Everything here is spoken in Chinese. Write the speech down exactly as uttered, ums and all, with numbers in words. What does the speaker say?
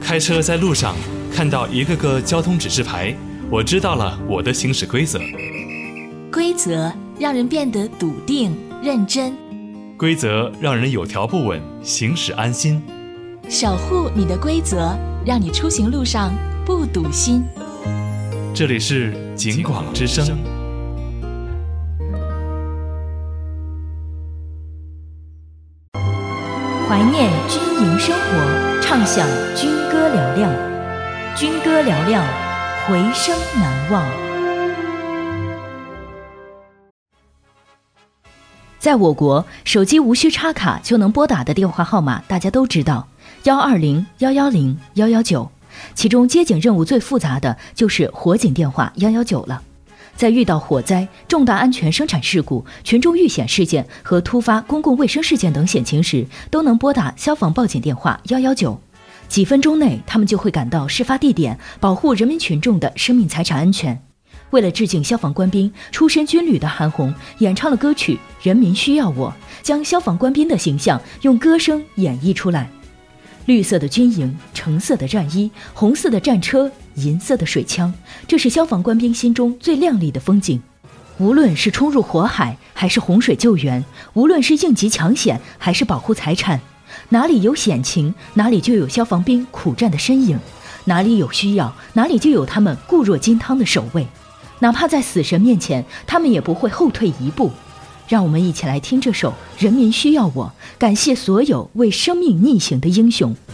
开车在路上看到一个个交通指示牌，我知道了我的行驶规则。 规则让人变得笃定认真， 规则让人有条不紊，行驶安心。 守护你的规则，让你出行路上不堵心。 这里是警广之声。 怀念军营生活，唱响军歌嘹亮，军歌嘹亮，回声难忘。在我国，手机无需插卡就能拨打的电话号码大家都知道，幺二零、幺幺零、幺幺九，其中接警任务最复杂的就是火警电话幺幺九了。在遇到火灾、重大安全生产事故、群众遇险事件和突发公共卫生事件等险情时，都能拨打消防报警电话幺幺九。几分钟内，他们就会赶到事发地点，保护人民群众的生命财产安全。为了致敬消防官兵，出身军旅的韩红演唱了歌曲《人民需要我》，将消防官兵的形象用歌声演绎出来。绿色的军营，橙色的战衣，红色的战车，银色的水枪，这是消防官兵心中最亮丽的风景。无论是冲入火海，还是洪水救援，无论是应急抢险，还是保护财产，哪里有险情，哪里就有消防兵苦战的身影；哪里有需要，哪里就有他们固若金汤的守卫。哪怕在死神面前，他们也不会后退一步。让我们一起来听这首《人民需要我》，感谢所有为生命逆行的英雄。